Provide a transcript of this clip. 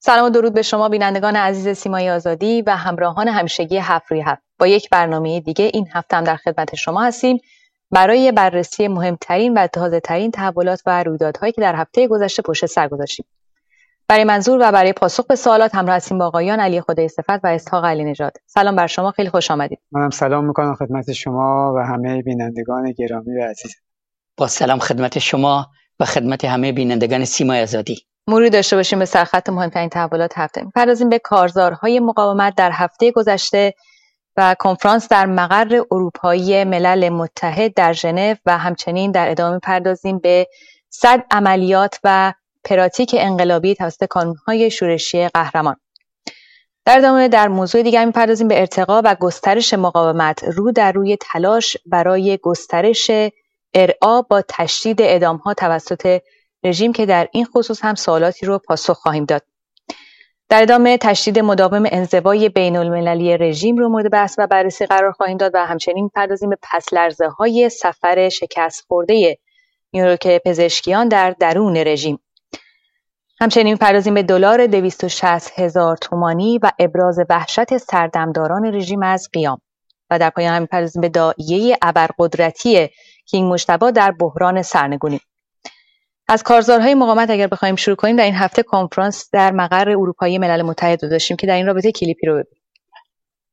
سلام و درود به شما بینندگان عزیز سیمای آزادی و همراهان همیشگی 7 روی 7. با یک برنامه دیگه این هفته هم در خدمت شما هستیم برای بررسی مهمترین و تازه‌ترین تحولات و رویدادهایی که در هفته گذشته پشت سر گذاشتیم. برای منظور و برای پاسخ به سوالات همراه هستیم با آقایان علی خدای صفت و اسحاق علی نژاد. سلام بر شما، خیلی خوش آمدید. منم سلام میکنم خدمت شما و همه بینندگان گرامی و عزیز. با سلام خدمت شما و خدمت همه بینندگان سیمای آزادی. مرور داشته باشیم به سرخط مهمترین تحولات هفته. می‌پردازیم به کارزارهای مقاومت در هفته گذشته و کنفرانس در مقر اروپایی ملل متحد در ژنو و همچنین در ادامه می‌پردازیم به 100 عملیات و پراتیک انقلابی توسط کانون‌های شورشی قهرمان. در ادامه در موضوع دیگر می‌پردازیم به ارتقا و گسترش مقاومت رو در روی تلاش برای گسترش ارعا با تشدید اعدام‌ها توسط رژیم که در این خصوص هم سوالاتی رو پاسخ خواهیم داد. در ادامه تشدید مداوم انزوای بین‌المللی رژیم رو مورد بحث و بررسی قرار خواهیم داد و همچنین می‌پردازیم به پس‌لرزه‌های سفر شکست خورده نیروی پزشکیان در درون رژیم. همچنین می‌پردازیم به دلار 260,000 تومانی و ابراز وحشت سردمداران رژیم از قیام. و در پایان هم می‌پردازیم به داعیه ابرقدرتی کینگ مجتبی در بحران سرنگونی. از کارزارهای مقاومت اگر بخوایم شروع کنیم، در این هفته کنفرانس در مقر اروپایی ملل متحد رو داشتیم که در این رابطه کلیپی رو ببینیم.